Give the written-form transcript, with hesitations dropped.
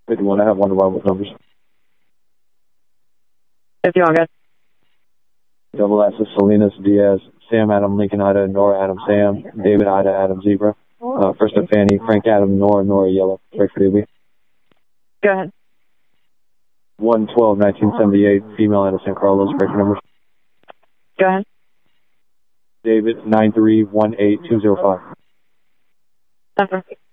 51, I have one arrival with numbers. 51, good. Double S is Salinas Diaz, Sam Adam Lincoln Ida, Nora Adam Sam, David Ida Adam Zebra. First up Fanny, Frank Adam Nora Yellow. Break for DB. Go ahead. 112 1978, female out of San Carlos. Break for numbers. Go ahead. David 9318205. Number.